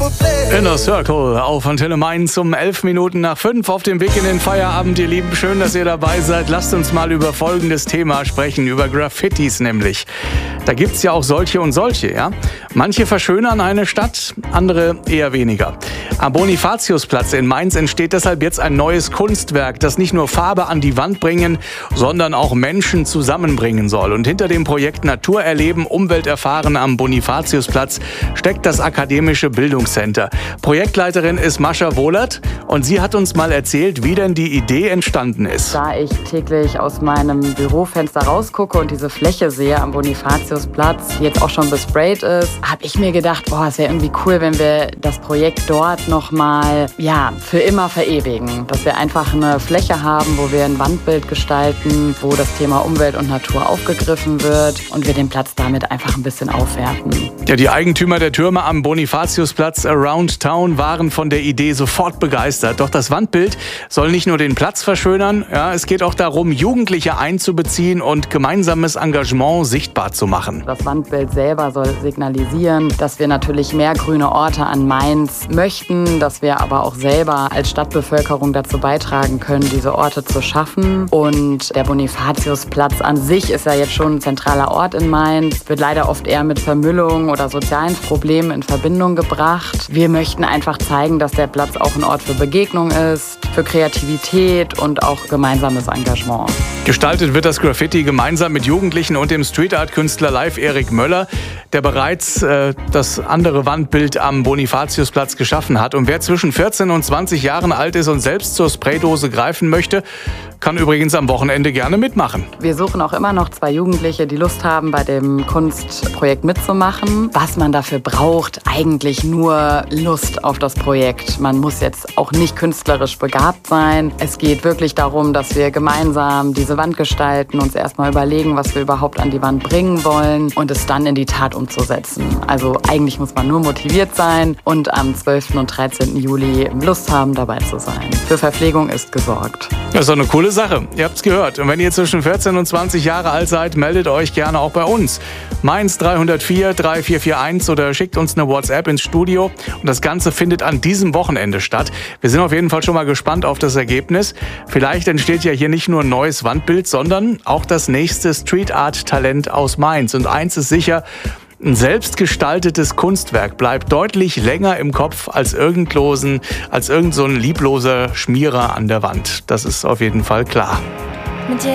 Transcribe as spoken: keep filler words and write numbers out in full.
Inner Circle auf Antenne Mainz um elf Minuten nach fünf auf dem Weg in den Feierabend. Ihr Lieben, schön, dass ihr dabei seid. Lasst uns mal über folgendes Thema sprechen, über Graffitis nämlich. Da gibt's ja auch solche und solche, ja. Manche verschönern eine Stadt, andere eher weniger. Am Bonifatiusplatz in Mainz entsteht deshalb jetzt ein neues Kunstwerk, das nicht nur Farbe an die Wand bringen, sondern auch Menschen zusammenbringen soll. Und hinter dem Projekt Natur erleben, Umwelt erfahren am Bonifatiusplatz steckt das Akademische Bildungscenter. Projektleiterin ist Mascha Wohlert und sie hat uns mal erzählt, wie denn die Idee entstanden ist. Da ich täglich aus meinem Bürofenster rausgucke und diese Fläche sehe am Bonifatiusplatz, die jetzt auch schon besprayt ist, habe ich mir gedacht, boah, es wäre irgendwie cool, wenn wir das Projekt dort nochmal, ja, für immer verewigen. Dass wir einfach eine Fläche haben, wo wir ein Wandbild gestalten, wo das Thema Umwelt und Natur aufgegriffen wird und wir den Platz damit einfach ein bisschen aufwerten. Ja, die Eigentümer der Türme am Bonifatiusplatz Around Town waren von der Idee sofort begeistert. Doch das Wandbild soll nicht nur den Platz verschönern, ja, es geht auch darum, Jugendliche einzubeziehen und gemeinsames Engagement sichtbar zu machen. Das Wandbild selber soll signalisieren, dass wir natürlich mehr grüne Orte an Mainz möchten, dass wir aber auch selber als Stadtbevölkerung dazu beitragen können, diese Orte zu schaffen. Und der Bonifatiusplatz an sich ist ja jetzt schon ein zentraler Ort in Mainz, wird leider oft eher mit Vermüllung oder sozialen Problemen in Verbindung gebracht. Wir möchten einfach zeigen, dass der Platz auch ein Ort für Begegnung ist, für Kreativität und auch gemeinsames Engagement. Gestaltet wird das Graffiti gemeinsam mit Jugendlichen und dem Street-Art-Künstler Live Erik Möller, der bereits äh, das andere Wandbild am Bonifatiusplatz geschaffen hat. Und wer zwischen vierzehn und zwanzig Jahren alt ist und selbst zur Spraydose greifen möchte, kann übrigens am Wochenende gerne mitmachen. Wir suchen auch immer noch zwei Jugendliche, die Lust haben, bei dem Kunstprojekt mitzumachen. Was man dafür braucht, eigentlich nur Lust auf das Projekt. Man muss jetzt auch nicht künstlerisch begabt sein. Es geht wirklich darum, dass wir gemeinsam diese Wand gestalten, uns erstmal überlegen, was wir überhaupt an die Wand bringen wollen und es dann in die Tat umzusetzen. Also eigentlich muss man nur motiviert sein und am zwölften und dreizehnten Juli Lust haben, dabei zu sein. Für Verpflegung ist gesorgt. Das ist doch eine coole Sache. Ihr habt's gehört. Und wenn ihr zwischen vierzehn und zwanzig Jahre alt seid, meldet euch gerne auch bei uns. Mainz drei null vier drei vier vier eins oder schickt uns eine WhatsApp ins Studio. Und das Ganze findet an diesem Wochenende statt. Wir sind auf jeden Fall schon mal gespannt auf das Ergebnis. Vielleicht entsteht ja hier nicht nur ein neues Wandbild, sondern auch das nächste Street-Art-Talent aus Mainz. Und eins ist sicher: ein selbstgestaltetes Kunstwerk bleibt deutlich länger im Kopf als irgendlosen, als irgend so ein liebloser Schmierer an der Wand. Das ist auf jeden Fall klar.